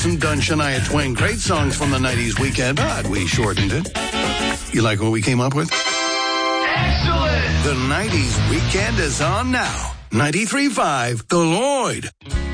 Done Shania Twain. Great songs from the 90s weekend, but we shortened it. You like what we came up with? Excellent! The 90s weekend is on now. 93.5 The Lloyd.